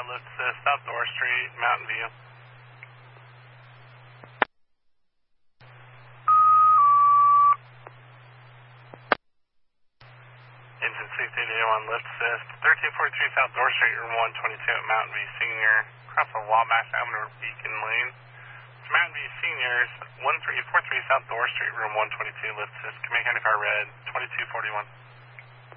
lift assist, South Door Street, Mountain View. Engine 681, lift assist, 1343 South Door Street, room 122 at Mountain View Senior, across the Wabash Avenue Beacon Lane. It's Mountain View Seniors, 1343 South Door Street, room 122, lift assist, Command County Fire Red, 2241.